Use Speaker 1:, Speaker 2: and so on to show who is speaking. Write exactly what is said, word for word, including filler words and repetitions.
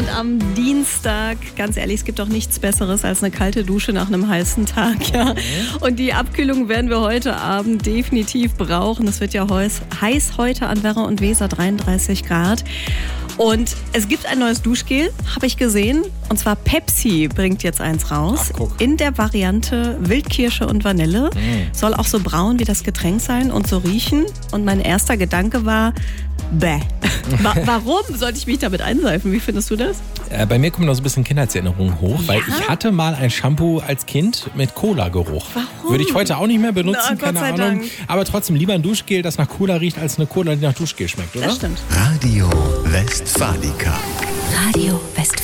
Speaker 1: und am Dienstag, ganz ehrlich, es gibt doch nichts Besseres als eine kalte Dusche nach einem heißen Tag. Ja. Und die Abkühlung werden wir heute Abend definitiv brauchen. Es wird ja heiß, heiß heute an Werra und Weser, dreiunddreißig Grad. Und es gibt ein neues Duschgel, habe ich gesehen. Und zwar Pepsi bringt jetzt eins raus.
Speaker 2: Ach,
Speaker 1: in der Variante Wildkirsche und Vanille.
Speaker 2: Mm.
Speaker 1: Soll auch so braun wie das Getränk sein und so riechen. Und mein erster Gedanke war, bäh. Wa- Warum sollte ich mich damit einseifen? Wie findest du das?
Speaker 2: Äh, bei mir kommen noch so ein bisschen Kindheitserinnerungen hoch,
Speaker 1: Ja?
Speaker 2: weil ich hatte mal ein Shampoo als Kind mit Cola-Geruch.
Speaker 1: Warum?
Speaker 2: Würde ich heute auch nicht mehr benutzen,
Speaker 1: Na, Gott
Speaker 2: keine
Speaker 1: sei
Speaker 2: Ahnung.
Speaker 1: Dank.
Speaker 2: Aber trotzdem lieber ein Duschgel, das nach Cola riecht, als eine Cola, die nach Duschgel schmeckt, oder?
Speaker 1: Das stimmt.
Speaker 3: Radio Westfalica.
Speaker 4: Radio Westfalen.